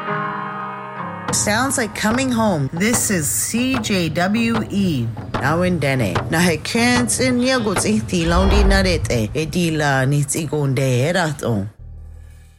Sounds like coming home. This is CJWE. Now in Dene. Na he kens in yaguts ihti laundi narete. Edila nits igonde eraton.